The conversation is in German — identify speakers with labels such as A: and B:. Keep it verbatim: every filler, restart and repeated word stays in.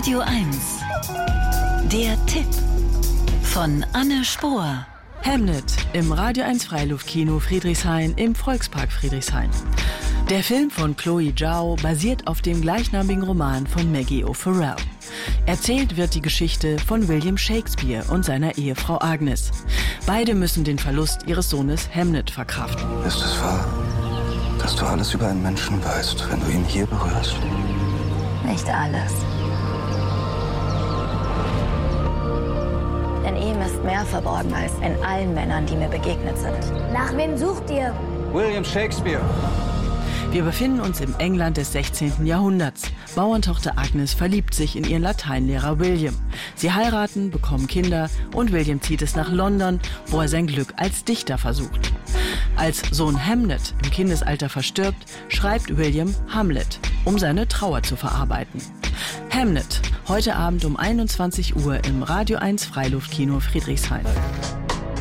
A: Radio eins. Der Tipp von Anne Spohr.
B: Hamnet im Radio eins Freiluftkino Friedrichshain im Volkspark Friedrichshain. Der Film von Chloe Zhao basiert auf dem gleichnamigen Roman von Maggie O'Farrell. Erzählt wird die Geschichte von William Shakespeare und seiner Ehefrau Agnes. Beide müssen den Verlust ihres Sohnes Hamnet verkraften.
C: Ist es wahr, dass du alles über einen Menschen weißt, wenn du ihn hier berührst?
D: Nicht alles. In ihm ist mehr verborgen als in allen Männern, die mir begegnet sind.
E: Nach wem sucht ihr?
C: William Shakespeare.
B: Wir befinden uns im England des sechzehnten Jahrhunderts. Bauerntochter Agnes verliebt sich in ihren Lateinlehrer William. Sie heiraten, bekommen Kinder und William zieht es nach London, wo er sein Glück als Dichter versucht. Als Sohn Hamnet im Kindesalter verstirbt, schreibt William Hamlet, um seine Trauer zu verarbeiten. Hamnet, heute Abend um einundzwanzig Uhr im Radio eins Freiluftkino Friedrichshain.